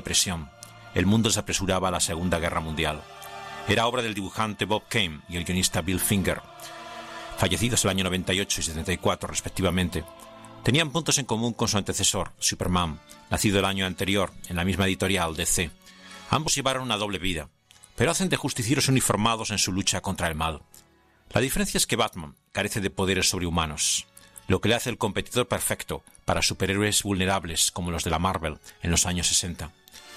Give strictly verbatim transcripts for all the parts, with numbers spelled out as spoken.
depresión. El mundo se apresuraba a la Segunda Guerra Mundial. Era obra del dibujante Bob Kane y el guionista Bill Finger, fallecidos el año noventa y ocho y setenta y cuatro respectivamente. Tenían puntos en común con su antecesor, Superman, nacido el año anterior en la misma editorial, D C. Ambos llevaron una doble vida, pero hacen de justicieros uniformados en su lucha contra el mal. La diferencia es que Batman carece de poderes sobrehumanos, lo que le hace el competidor perfecto para superhéroes vulnerables como los de la Marvel en los años sesenta.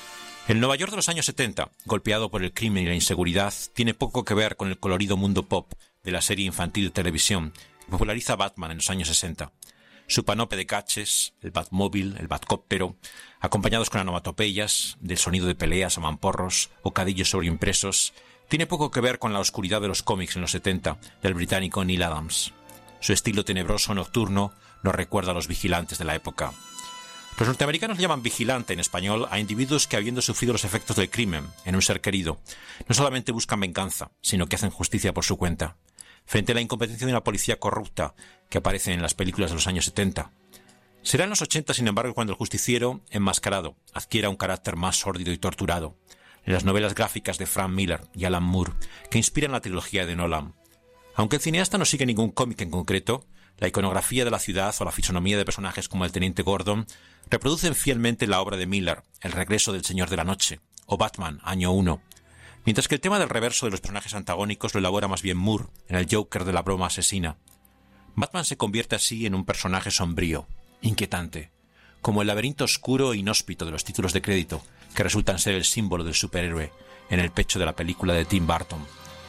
El Nueva York de los años setenta, golpeado por el crimen y la inseguridad, tiene poco que ver con el colorido mundo pop de la serie infantil de televisión que populariza Batman en los años sesenta. Su panoplia de gadgets, el Batmóvil, el Batcóptero, acompañados con onomatopeyas, del sonido de peleas a mamporros, bocadillos sobreimpresos, tiene poco que ver con la oscuridad de los cómics en los setenta del británico Neil Adams. Su estilo tenebroso nocturno nos recuerda a los vigilantes de la época. Los norteamericanos llaman vigilante en español a individuos que, habiendo sufrido los efectos del crimen en un ser querido, no solamente buscan venganza, sino que hacen justicia por su cuenta. Frente a la incompetencia de una policía corrupta que aparece en las películas de los años setenta. Será en los ochenta, sin embargo, cuando el justiciero, enmascarado, adquiera un carácter más sórdido y torturado, en las novelas gráficas de Frank Miller y Alan Moore, que inspiran la trilogía de Nolan. Aunque el cineasta no sigue ningún cómic en concreto, la iconografía de la ciudad o la fisonomía de personajes como el Teniente Gordon reproducen fielmente la obra de Miller, El regreso del Señor de la Noche, o Batman, año uno, mientras que el tema del reverso de los personajes antagónicos lo elabora más bien Moore en El Joker de la broma asesina. Batman se convierte así en un personaje sombrío, inquietante, como el laberinto oscuro e inhóspito de los títulos de crédito, que resultan ser el símbolo del superhéroe en el pecho de la película de Tim Burton.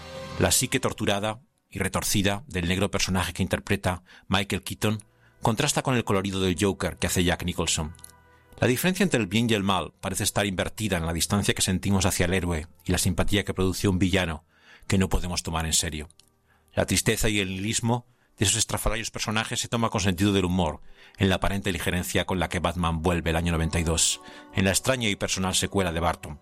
La psique torturada y retorcida del negro personaje que interpreta Michael Keaton contrasta con el colorido del Joker que hace Jack Nicholson. La diferencia entre el bien y el mal parece estar invertida en la distancia que sentimos hacia el héroe y la simpatía que produce un villano que no podemos tomar en serio. La tristeza y el nihilismo de esos estrafalarios personajes se toma con sentido del humor en la aparente ligerencia con la que Batman vuelve el año noventa y dos, en la extraña y personal secuela de Burton.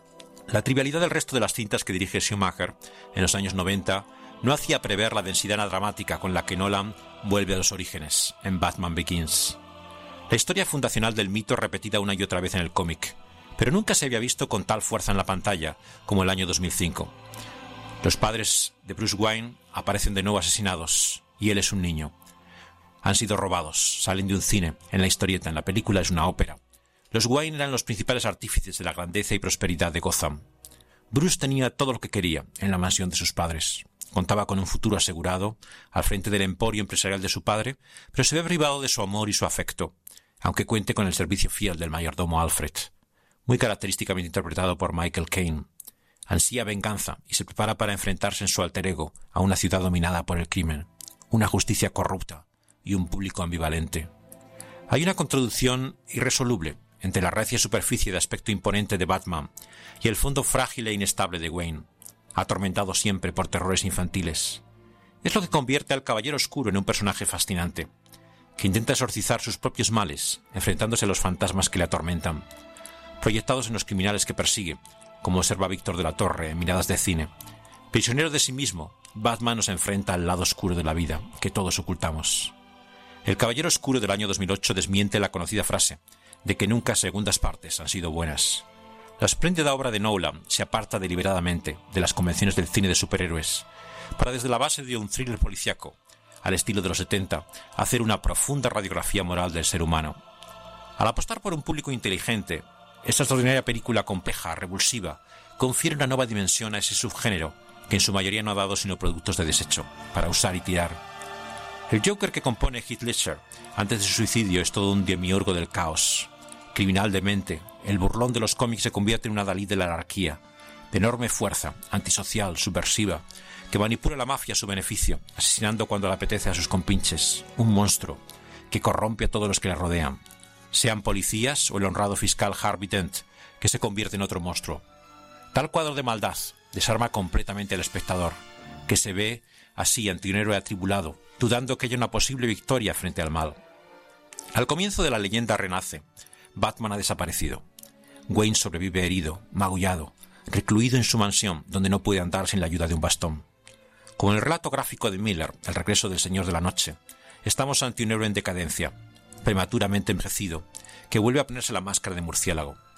La trivialidad del resto de las cintas que dirige Schumacher en los años noventa no hacía prever la densidad dramática con la que Nolan vuelve a los orígenes en Batman Begins. La historia fundacional del mito repetida una y otra vez en el cómic, pero nunca se había visto con tal fuerza en la pantalla como el año dos mil cinco. Los padres de Bruce Wayne aparecen de nuevo asesinados y él es un niño. Han sido robados, salen de un cine, en la historieta, en la película es una ópera. Los Wayne eran los principales artífices de la grandeza y prosperidad de Gotham. Bruce tenía todo lo que quería en la mansión de sus padres. Contaba con un futuro asegurado, al frente del emporio empresarial de su padre, pero se ve privado de su amor y su afecto, aunque cuente con el servicio fiel del mayordomo Alfred, muy característicamente interpretado por Michael Caine. Ansía venganza y se prepara para enfrentarse en su alter ego a una ciudad dominada por el crimen, una justicia corrupta y un público ambivalente. Hay una contradicción irresoluble entre la recia superficie de aspecto imponente de Batman y el fondo frágil e inestable de Wayne, atormentado siempre por terrores infantiles. Es lo que convierte al Caballero Oscuro en un personaje fascinante, que intenta exorcizar sus propios males, enfrentándose a los fantasmas que le atormentan, proyectados en los criminales que persigue, como observa Víctor de la Torre en Miradas de Cine. Prisionero de sí mismo, Batman nos enfrenta al lado oscuro de la vida, que todos ocultamos. El Caballero Oscuro del año dos mil ocho desmiente la conocida frase de que nunca segundas partes han sido buenas. La espléndida obra de Nolan se aparta deliberadamente de las convenciones del cine de superhéroes, para desde la base de un thriller policíaco, al estilo de los setenta, hacer una profunda radiografía moral del ser humano. Al apostar por un público inteligente, esta extraordinaria película compleja, revulsiva, confiere una nueva dimensión a ese subgénero que en su mayoría no ha dado sino productos de desecho, para usar y tirar. El Joker que compone Heath Ledger antes de su suicidio es todo un demiurgo del caos. Criminal de mente, el burlón de los cómics se convierte en una Dalí de la anarquía, de enorme fuerza, antisocial, subversiva, que manipula la mafia a su beneficio, asesinando cuando le apetece a sus compinches, un monstruo que corrompe a todos los que le rodean, sean policías o el honrado fiscal Harvey Dent, que se convierte en otro monstruo. Tal cuadro de maldad desarma completamente al espectador, que se ve así ante un héroe atribulado, dudando que haya una posible victoria frente al mal. Al comienzo de la leyenda renace. Batman ha desaparecido. Wayne sobrevive herido, magullado, recluido en su mansión, donde no puede andar sin la ayuda de un bastón. Como en el relato gráfico de Miller, El regreso del Señor de la Noche, estamos ante un héroe en decadencia, prematuramente envejecido, que vuelve a ponerse la máscara de murciélago.